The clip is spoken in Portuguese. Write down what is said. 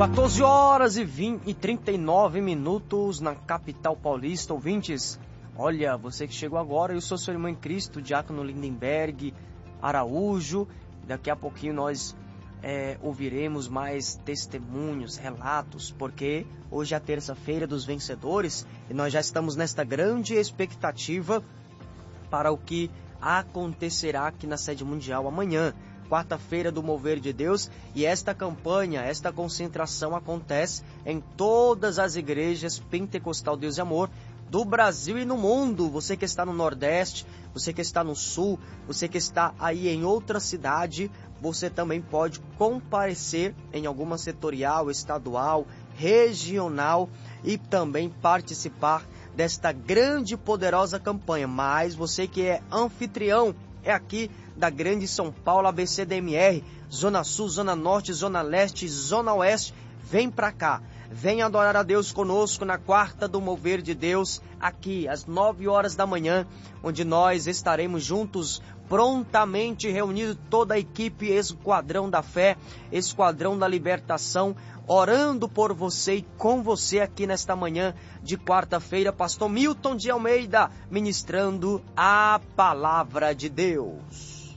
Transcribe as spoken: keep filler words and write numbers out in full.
quatorze horas e, vinte, e trinta e nove minutos na capital paulista. Ouvintes, olha, você que chegou agora, eu sou seu irmão em Cristo, Diácono Lindenberg Araújo. Daqui a pouquinho nós é, ouviremos mais testemunhos, relatos, porque hoje é a terça-feira dos vencedores e nós já estamos nesta grande expectativa para o que acontecerá aqui na sede mundial amanhã, quarta-feira do Mover de Deus, e esta campanha, esta concentração acontece em todas as igrejas Pentecostal Deus e Amor do Brasil e no mundo. Você que está no Nordeste, você que está no Sul, você que está aí em outra cidade, você também pode comparecer em alguma setorial, estadual, regional e também participar desta grande e poderosa campanha. Mas você que é anfitrião, é aqui da Grande São Paulo, A B C D M R, Zona Sul, Zona Norte, Zona Leste, Zona Oeste, vem pra cá. Vem adorar a Deus conosco na quarta do Mover de Deus, aqui às nove horas da manhã, onde nós estaremos juntos, prontamente reunidos, toda a equipe Esquadrão da Fé, Esquadrão da Libertação, orando por você e com você aqui nesta manhã de quarta-feira. Pastor Milton de Almeida, ministrando a Palavra de Deus.